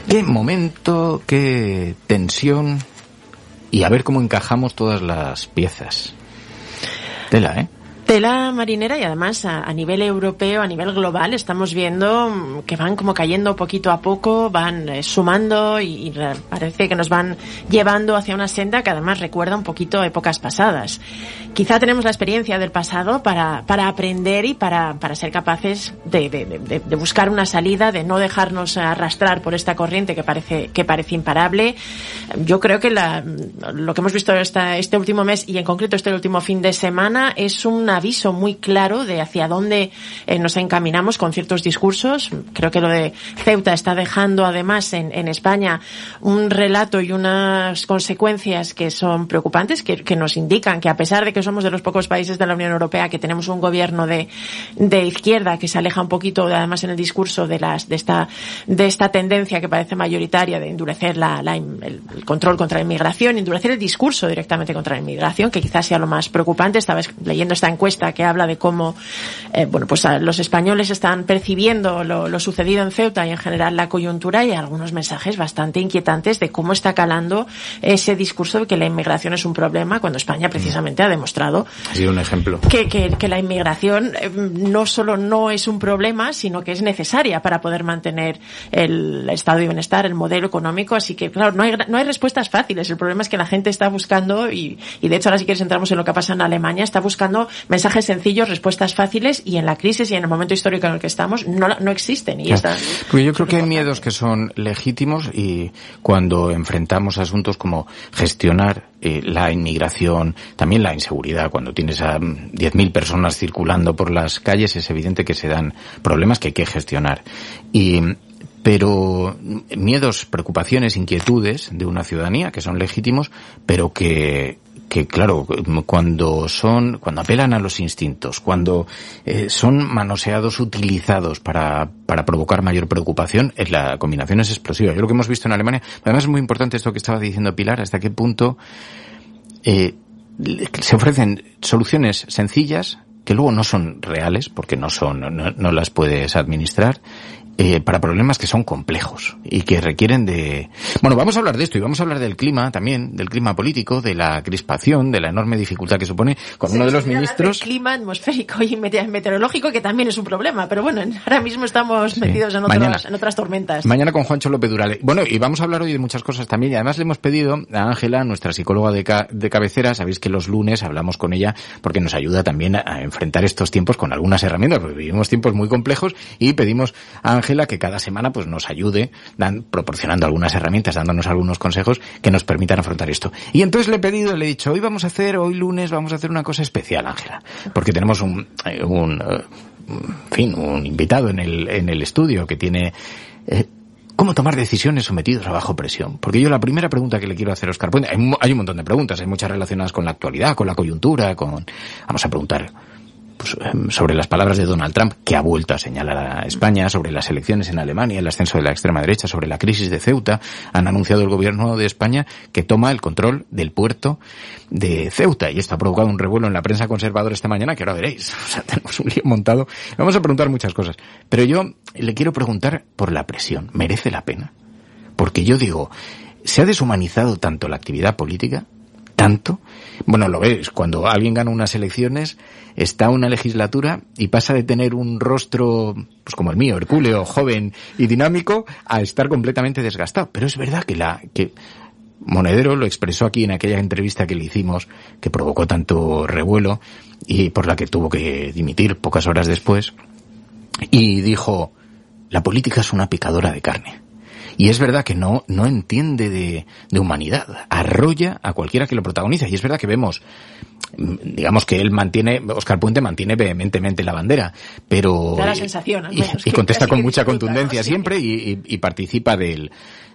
Qué momento, qué tensión, y a ver cómo encajamos todas las piezas. Tela, Tela marinera, y además a nivel europeo, a nivel global, estamos viendo que van como cayendo poquito a poco, van sumando y parece que nos van llevando hacia una senda que además recuerda un poquito a épocas pasadas. Quizá tenemos la experiencia del pasado para aprender y para ser capaces de buscar una salida, de no dejarnos arrastrar por esta corriente que parece imparable. Yo creo que lo que hemos visto este último mes, y en concreto este último fin de semana, es un aviso muy claro de hacia dónde nos encaminamos con ciertos discursos. Creo que lo de Ceuta está dejando además en España un relato y unas consecuencias que son preocupantes, que nos indican que, a pesar de que somos de los pocos países de la Unión Europea que tenemos un gobierno de izquierda que se aleja un poquito, además en el discurso, de esta tendencia que parece mayoritaria de endurecer el control contra la inmigración, endurecer el discurso directamente contra la inmigración, que quizás sea lo más preocupante. Estaba leyendo esta encuesta que habla de cómo los españoles están percibiendo lo sucedido en Ceuta y en general la coyuntura, y algunos mensajes bastante inquietantes de cómo está calando ese discurso de que la inmigración es un problema, cuando España precisamente ha demostrado, ha sido un ejemplo, que la inmigración no solo no es un problema, sino que es necesaria para poder mantener el estado de bienestar, el modelo económico. Así que, claro, no hay respuestas fáciles. El problema es que la gente está buscando, y de hecho ahora, si quieres, entramos en lo que pasa en Alemania, está buscando mensajes sencillos, respuestas fáciles, y en la crisis y en el momento histórico en el que estamos no existen. Y porque yo creo que hay miedos que son legítimos, y cuando enfrentamos asuntos como gestionar la inmigración, también la inseguridad, cuando tienes a 10.000 personas circulando por las calles, es evidente que se dan problemas que hay que gestionar. Pero miedos, preocupaciones, inquietudes de una ciudadanía que son legítimos, pero que claro, cuando apelan a los instintos, cuando son manoseados, utilizados para provocar mayor preocupación, la combinación es explosiva. Yo lo que hemos visto en Alemania, además es muy importante esto que estaba diciendo Pilar, hasta qué punto se ofrecen soluciones sencillas que luego no son reales, porque no las puedes administrar, para problemas que son complejos y que requieren de... Bueno, vamos a hablar de esto, y vamos a hablar del clima también, del clima político, de la crispación, de la enorme dificultad que supone con uno de los ministros... El clima atmosférico y meteorológico, que también es un problema, pero bueno, ahora mismo estamos metidos en otras tormentas. Mañana con Juancho López Durale. Bueno, y vamos a hablar hoy de muchas cosas también, y además le hemos pedido a Ángela, nuestra psicóloga de cabecera, sabéis que los lunes hablamos con ella porque nos ayuda también a enfrentar estos tiempos con algunas herramientas, porque vivimos tiempos muy complejos, y pedimos a Ángela que cada semana pues nos ayude proporcionando algunas herramientas, dándonos algunos consejos que nos permitan afrontar esto. Y entonces le he dicho, hoy lunes vamos a hacer una cosa especial, Ángela, porque tenemos un invitado en el estudio que tiene cómo tomar decisiones sometidos a bajo presión. Porque yo la primera pregunta que le quiero hacer a Óscar Puente, hay un montón de preguntas, hay muchas relacionadas con la actualidad, con la coyuntura, vamos a preguntar sobre las palabras de Donald Trump, que ha vuelto a señalar a España, sobre las elecciones en Alemania, el ascenso de la extrema derecha, sobre la crisis de Ceuta. Han anunciado el gobierno de España que toma el control del puerto de Ceuta, y esto ha provocado un revuelo en la prensa conservadora esta mañana que ahora veréis. O sea, tenemos un lío montado. Vamos a preguntar muchas cosas, pero yo le quiero preguntar por la presión. ¿Merece la pena? Porque yo digo, ¿se ha deshumanizado tanto la actividad política? ¿Tanto? Bueno, lo ves, cuando alguien gana unas elecciones, está una legislatura y pasa de tener un rostro, pues como el mío, hercúleo, joven y dinámico, a estar completamente desgastado. Pero es verdad que Monedero lo expresó aquí en aquella entrevista que le hicimos, que provocó tanto revuelo y por la que tuvo que dimitir pocas horas después, y dijo, la política es una picadora de carne. Y es verdad que no entiende de humanidad, arrolla a cualquiera que lo protagoniza. Y es verdad que vemos, digamos que Óscar Puente mantiene vehementemente la bandera, pero... Da la sensación, al menos, y contesta con mucha contundencia siempre, y participa de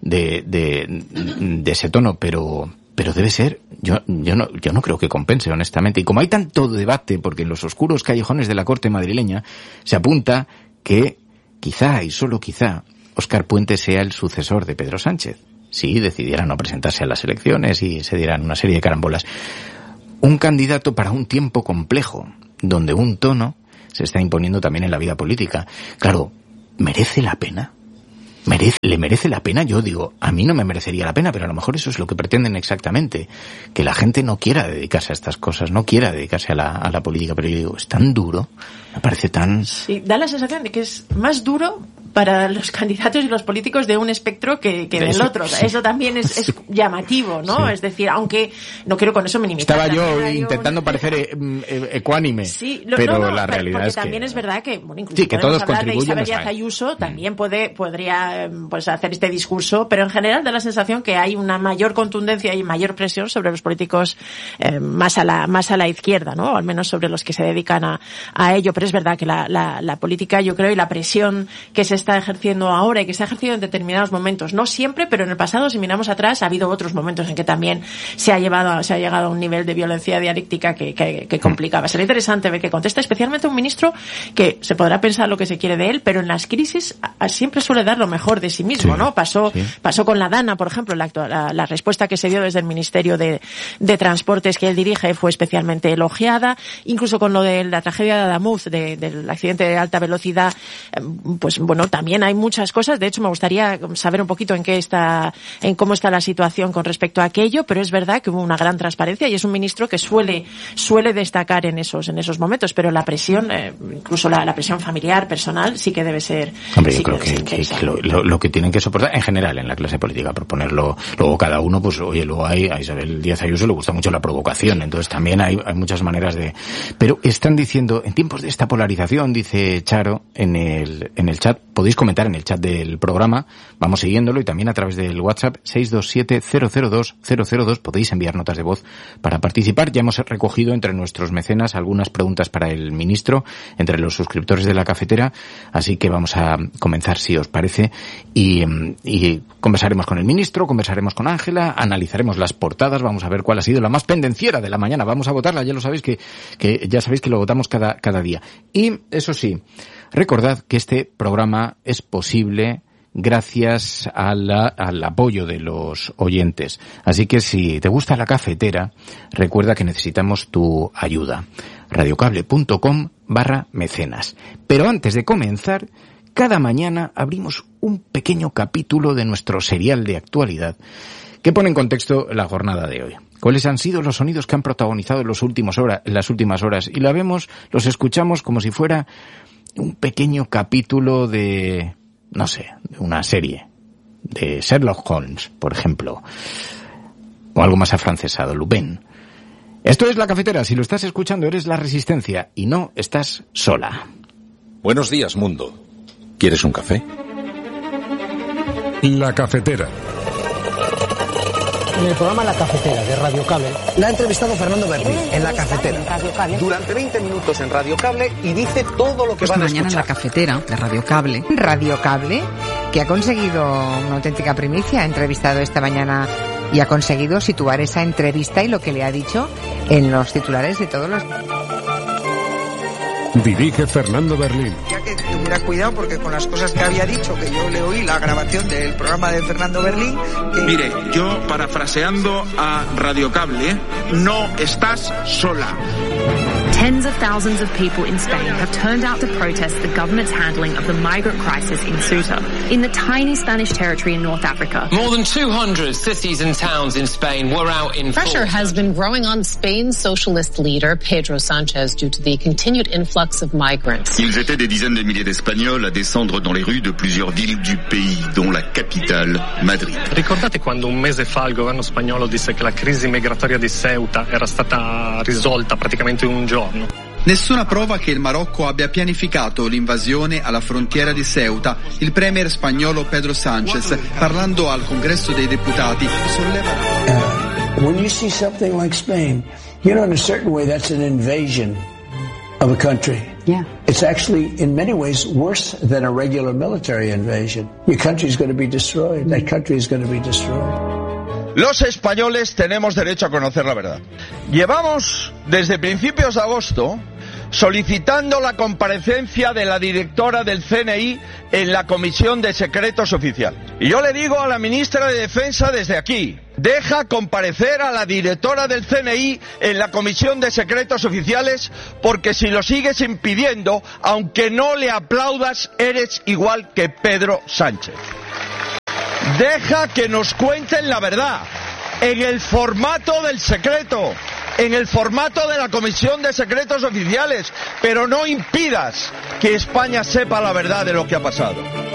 ese tono, pero debe ser, yo no creo que compense, honestamente. Y como hay tanto debate, porque en los oscuros callejones de la corte madrileña se apunta que quizá, y solo quizá, Óscar Puente sea el sucesor de Pedro Sánchez, si decidiera no presentarse a las elecciones y se dieran una serie de carambolas. Un candidato para un tiempo complejo, donde un tono se está imponiendo también en la vida política. Claro, ¿merece la pena? ¿Le merece la pena? Yo digo, a mí no me merecería la pena, pero a lo mejor eso es lo que pretenden exactamente, que la gente no quiera dedicarse a estas cosas, no quiera dedicarse a la política, pero yo digo, es tan duro, me parece tan... Sí, da la sensación de que es más duro para los candidatos y los políticos de un espectro que del otro. Sí. Eso también es llamativo, ¿no? Sí. Es decir, aunque no quiero con eso minimizar. Estaba yo intentando parecer ecuánime, sí, pero la realidad es que... también es verdad que, bueno, incluso sí, que todos hablar de Isabel Díaz Ayuso, también podría pues hacer este discurso, pero en general da la sensación que hay una mayor contundencia y mayor presión sobre los políticos más a la izquierda, ¿no? O al menos sobre los que se dedican a ello. Pero es verdad que la política, yo creo, y la presión que se está ejerciendo ahora y que se ha ejercido en determinados momentos, no siempre, pero en el pasado, si miramos atrás, ha habido otros momentos en que también se ha llegado a un nivel de violencia dialéctica que complicaba. Sería interesante ver que contesta, especialmente un ministro que se podrá pensar lo que se quiere de él, pero en las crisis siempre suele dar lo mejor de sí mismo, ¿no? Pasó con la Dana, por ejemplo, la respuesta que se dio desde el Ministerio de Transportes que él dirige fue especialmente elogiada, incluso con lo de la tragedia de Adamuz, del accidente de alta velocidad, pues bueno, también hay muchas cosas. De hecho, me gustaría saber un poquito en cómo está la situación con respecto a aquello, pero es verdad que hubo una gran transparencia y es un ministro que suele destacar en esos momentos, pero la presión, incluso la presión familiar, personal, sí que debe ser. Hombre, yo creo que lo que tienen que soportar, en general, en la clase política, proponerlo, luego cada uno, pues, oye, luego a Isabel Díaz Ayuso le gusta mucho la provocación, entonces también hay muchas maneras de... Pero están diciendo, en tiempos de esta polarización, dice Charo, en el chat, podéis comentar en el chat del programa, vamos siguiéndolo, y también a través del WhatsApp 627-002-002 podéis enviar notas de voz para participar. Ya hemos recogido entre nuestros mecenas algunas preguntas para el ministro, entre los suscriptores de la cafetera, así que vamos a comenzar, si os parece, y conversaremos con el ministro, conversaremos con Ángela, analizaremos las portadas, vamos a ver cuál ha sido la más pendenciera de la mañana, vamos a votarla, ya lo sabéis ya sabéis que lo votamos cada día. Y eso sí, recordad que este programa es posible gracias al apoyo de los oyentes. Así que si te gusta la cafetera, recuerda que necesitamos tu ayuda. radiocable.com/mecenas. Pero antes de comenzar, cada mañana abrimos un pequeño capítulo de nuestro serial de actualidad que pone en contexto la jornada de hoy. ¿Cuáles han sido los sonidos que han protagonizado en las últimas horas? Y los escuchamos como si fuera un pequeño capítulo de, no sé, de una serie, de Sherlock Holmes, por ejemplo, o algo más afrancesado, Lupin. Esto es La Cafetera, si lo estás escuchando eres La Resistencia y no estás sola. Buenos días, mundo. ¿Quieres un café? La Cafetera. En el programa La Cafetera de Radio Cable la ha entrevistado Fernando Berlín en La Cafetera durante 20 minutos en Radio Cable y dice todo lo que van a escuchar. Mañana en La Cafetera de Radio Cable. Radio Cable, que ha conseguido una auténtica primicia, ha entrevistado esta mañana y ha conseguido situar esa entrevista y lo que le ha dicho en los titulares de todos los... Dirige Fernando Berlín. Ya que tuviera cuidado porque con las cosas que había dicho, que yo le oí la grabación del programa de Fernando Berlín... Mire, yo parafraseando a Radio Cable, no estás sola. Tens of thousands of people in Spain have turned out to protest the government's handling of the migrant crisis in Ceuta, in the tiny Spanish territory in North Africa. More than 200 cities and towns in Spain were out in Pressure has been growing on Spain's socialist leader, Pedro Sánchez, due to the continued influx of migrants. Ils étaient des dizaines de milliers d'Espagnols à descendre dans les rues de plusieurs villes du pays, dont la capitale, Madrid. Ricordate quando un mese fa il governo spagnolo disse che la crisi migratoria di Ceuta era stata risolta praticamente in un giorno? Nessuna prova che il Marocco abbia pianificato l'invasione alla frontiera di Ceuta. Il premier spagnolo Pedro Sánchez, parlando al Congresso dei Deputati, solleva... When you see something like Spain, you know in a certain way that's an invasion of a country. Yeah. It's actually, in many ways, worse than a regular military invasion. Your country is going to be destroyed. That country is going to be destroyed. Los españoles tenemos derecho a conocer la verdad. Llevamos desde principios de agosto solicitando la comparecencia de la directora del CNI en la Comisión de Secretos Oficiales. Y yo le digo a la ministra de Defensa desde aquí, deja comparecer a la directora del CNI en la Comisión de Secretos Oficiales, porque si lo sigues impidiendo, aunque no le aplaudas, eres igual que Pedro Sánchez. Deja que nos cuenten la verdad, en el formato del secreto, en el formato de la Comisión de Secretos Oficiales, pero no impidas que España sepa la verdad de lo que ha pasado.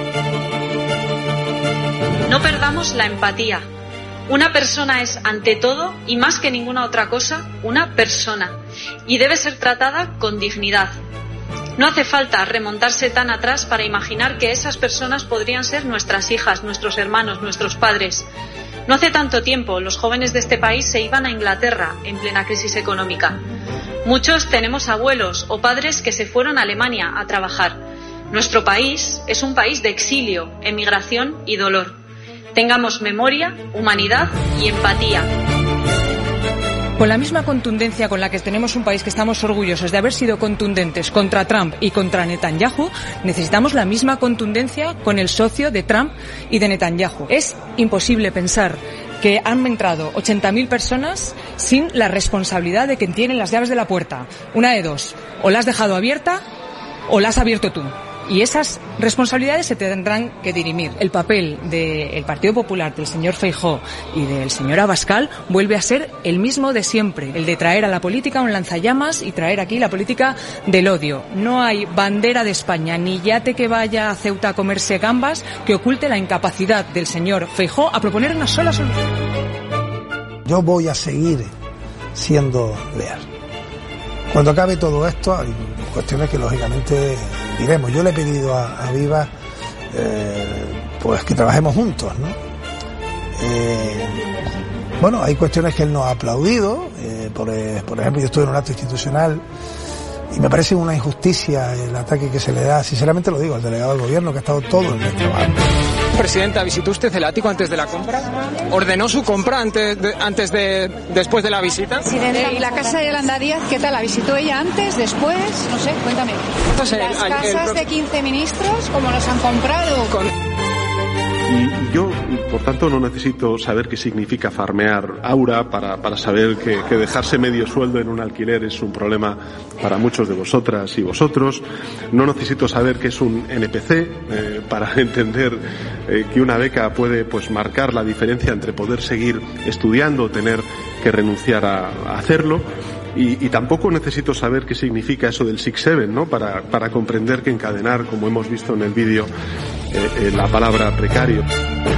No perdamos la empatía. Una persona es, ante todo, y más que ninguna otra cosa, una persona, y debe ser tratada con dignidad. No hace falta remontarse tan atrás para imaginar que esas personas podrían ser nuestras hijas, nuestros hermanos, nuestros padres. No hace tanto tiempo los jóvenes de este país se iban a Inglaterra en plena crisis económica. Muchos tenemos abuelos o padres que se fueron a Alemania a trabajar. Nuestro país es un país de exilio, emigración y dolor. Tengamos memoria, humanidad y empatía. Con la misma contundencia con la que tenemos un país que estamos orgullosos de haber sido contundentes contra Trump y contra Netanyahu, necesitamos la misma contundencia con el socio de Trump y de Netanyahu. Es imposible pensar que han entrado 80.000 personas sin la responsabilidad de quien tiene las llaves de la puerta. Una de dos, o la has dejado abierta o la has abierto tú. Y esas responsabilidades se tendrán que dirimir. El papel del Partido Popular, del señor Feijóo y del señor Abascal vuelve a ser el mismo de siempre, el de traer a la política un lanzallamas y traer aquí la política del odio. No hay bandera de España ni yate que vaya a Ceuta a comerse gambas que oculte la incapacidad del señor Feijóo a proponer una sola solución. Yo voy a seguir siendo leal. Cuando acabe todo esto, hay cuestiones que lógicamente diremos. Yo le he pedido a Viva pues que trabajemos juntos, ¿no? Bueno, hay cuestiones que él nos ha aplaudido. Por ejemplo, yo estuve en un acto institucional y me parece una injusticia el ataque que se le da, sinceramente lo digo, al delegado del gobierno que ha estado todo el mes trabajando. Presidenta, ¿visitó usted el ático antes de la compra? ¿Ordenó su compra después de la visita? ¿Y la casa de Yolanda Díaz, qué tal? ¿La visitó ella antes, después? No sé, cuéntame. Las casas de 15 ministros, ¿cómo los han comprado? Y yo, por tanto, no necesito saber qué significa farmear aura para saber que dejarse medio sueldo en un alquiler es un problema para muchos de vosotras y vosotros. No necesito saber qué es un NPC para entender que una beca puede pues marcar la diferencia entre poder seguir estudiando o tener que renunciar a hacerlo. Y tampoco necesito saber qué significa eso del 6-7, ¿no? Para comprender que encadenar, como hemos visto en el vídeo, la palabra precario.